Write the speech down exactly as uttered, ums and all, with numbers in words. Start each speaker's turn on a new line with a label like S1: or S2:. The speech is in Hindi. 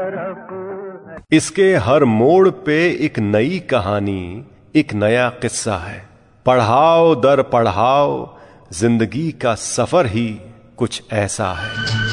S1: तरफ।
S2: इसके हर मोड़ पे एक नई कहानी, एक नया किस्सा है। पढ़ाओ दर पढ़ाओ, जिंदगी का सफर ही कुछ ऐसा है।